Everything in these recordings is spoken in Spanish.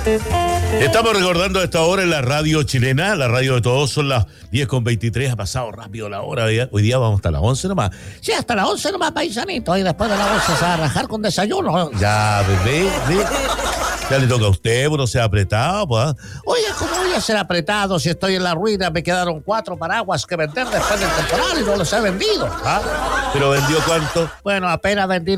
Estamos recordando a esta hora en la radio chilena, la radio de todos, son las 10:23, ha pasado rápido la hora, hoy día vamos hasta las 11 nomás. Sí, hasta las 11 nomás, paisanito, y después de las 11 se va a rajar con desayuno. Ya, bebé, ya le toca a usted, no sea apretado, pues. Oye, ¿cómo voy a ser apretado si estoy en la ruina? Me quedaron 4 paraguas que vender después del temporal y no los he vendido. ¿Ah? ¿Pero vendió cuánto? Bueno, apenas vendí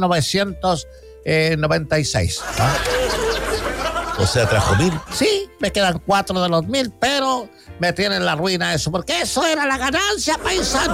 996. ¿Ah? O sea, trajo 1.000. Sí, me quedan 4 de los 1.000, pero me tienen la ruina eso, porque eso era la ganancia, paisano.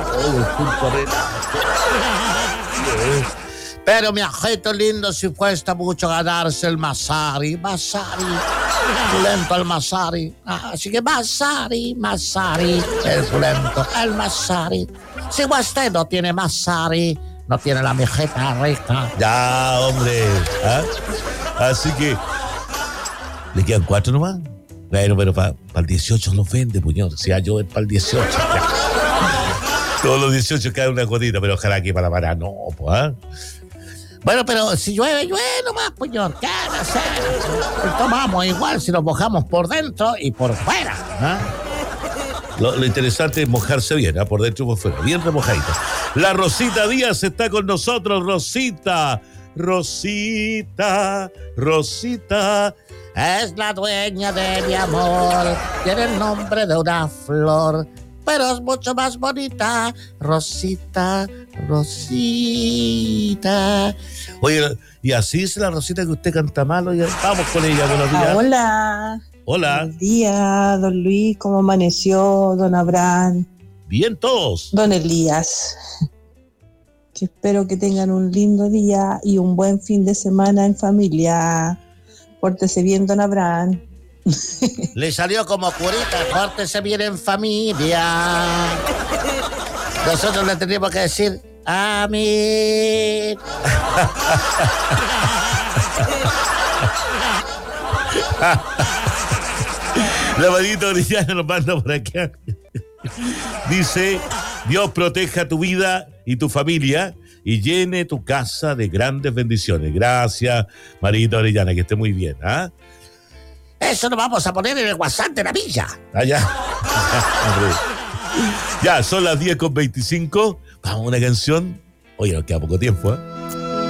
Pero mi ajito lindo, si cuesta mucho ganarse el Masari. Pulento el Masari. Así que Masari, el pulento, el Masari. Si usted no tiene Masari, no tiene la mijeta rica. Ya, hombre. ¿Ah? Así que le quedan 4 nomás. Bueno, pero para el 18 los vende, puñón. Si va a llover para el 18. Ya. Todos los 18 cae una gotita, pero ojalá que para no, pues. ¿Ah? Bueno, pero si llueve nomás, puñón. ¿Qué van a hacer? Tomamos igual si nos mojamos por dentro y por fuera. ¿Ah? Lo interesante es mojarse bien, por dentro y por fuera. Bien remojadito. La Rosita Díaz está con nosotros. Rosita. Es la dueña de mi amor, tiene el nombre de una flor, pero es mucho más bonita. Rosita. Oye, y así es la Rosita que usted canta mal. Oye, vamos con ella, buenos días. Hola. Hola. Buenos días, don Luis, ¿cómo amaneció? Don Abraham. Bien todos. Don Elías. Que espero que tengan un lindo día y un buen fin de semana en familia. Pórtese bien, don Abraham. Le salió como curita, pórtese bien en familia. Nosotros le tenemos que decir amén. La manito Orellana nos manda por acá. Dice: Dios proteja tu vida y tu familia y llene tu casa de grandes bendiciones. Gracias, Marita Orellana, que esté muy bien. ¿Ah? Eso lo vamos a poner en el WhatsApp de la villa. Ya. Ya, son las 10:25. Vamos a una canción. Oye, nos queda poco tiempo, ¿eh?